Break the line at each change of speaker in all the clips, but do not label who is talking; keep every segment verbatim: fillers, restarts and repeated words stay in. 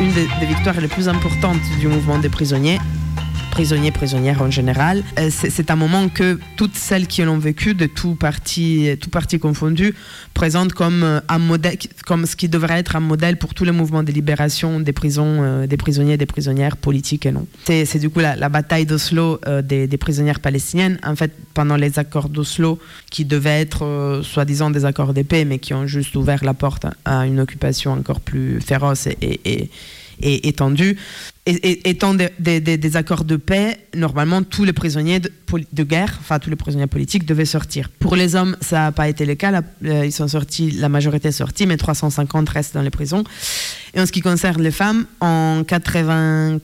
une des, des victoires les plus importantes du mouvement des prisonniers. prisonniers, prisonnières en général. Euh, c'est, c'est un moment que toutes celles qui l'ont vécu, de tout parti, tout parti confondu, présentent comme euh, un modèle, comme ce qui devrait être un modèle pour tous les mouvements de libération des prisons, euh, des prisonniers, des prisonnières politiques et non. C'est, c'est du coup la, la bataille d'Oslo euh, des, des prisonnières palestiniennes. En fait, pendant les accords d'Oslo, qui devaient être euh, soi-disant des accords de paix, mais qui ont juste ouvert la porte à une occupation encore plus féroce et, et, et et étendu. Et, et, étant des, des, des accords de paix, normalement, tous les prisonniers de, de guerre, enfin tous les prisonniers politiques devaient sortir. Pour les hommes, ça n'a pas été le cas. La, euh, ils sont sortis, la majorité est sortie, mais trois cent cinquante restent dans les prisons. Et en ce qui concerne les femmes, en quatre-vingt-quinze,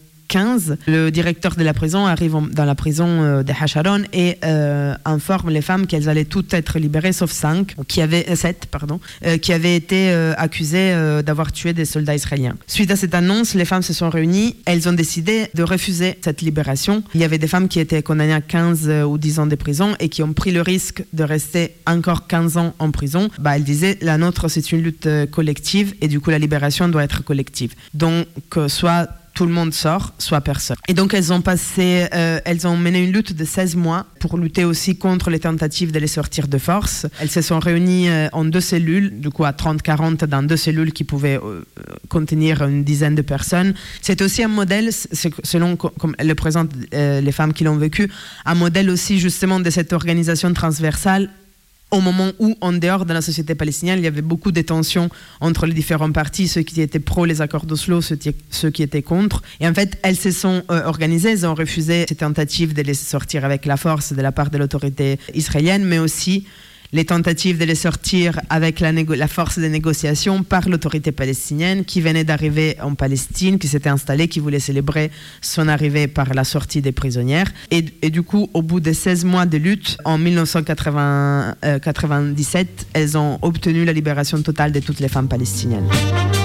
le directeur de la prison arrive dans la prison euh, de Hasharon et euh, informe les femmes qu'elles allaient toutes être libérées, sauf cinq, qui avaient, sept, pardon, euh, qui avaient été euh, accusées euh, d'avoir tué des soldats israéliens. Suite à cette annonce, les femmes se sont réunies. Elles ont décidé de refuser cette libération. Il y avait des femmes qui étaient condamnées à quinze ou dix ans de prison et qui ont pris le risque de rester encore quinze ans en prison. Bah, elles disaient, la nôtre, c'est une lutte collective et du coup, la libération doit être collective. Donc, euh, soit tout le monde sort, soit personne. Et donc elles ont passé, euh, elles ont mené une lutte de seize mois pour lutter aussi contre les tentatives de les sortir de force. Elles se sont réunies euh, en deux cellules, du coup à trente quarante dans deux cellules qui pouvaient euh, contenir une dizaine de personnes. C'est aussi un modèle, selon comme le présentent euh, les femmes qui l'ont vécu, un modèle aussi justement de cette organisation transversale au moment où, en dehors de la société palestinienne, il y avait beaucoup de tensions entre les différents partis, ceux qui étaient pro les accords d'Oslo, ceux qui, ceux qui étaient contre. Et en fait, elles se sont euh, organisées, elles ont refusé ces tentatives de les sortir avec la force de la part de l'autorité israélienne, mais aussi les tentatives de les sortir avec la, négo- la force des négociations par l'autorité palestinienne qui venait d'arriver en Palestine, qui s'était installée, qui voulait célébrer son arrivée par la sortie des prisonnières. Et, et du coup, au bout de seize mois de lutte, en dix-neuf cent quatre-vingt-dix-sept, elles ont obtenu la libération totale de toutes les femmes palestiniennes.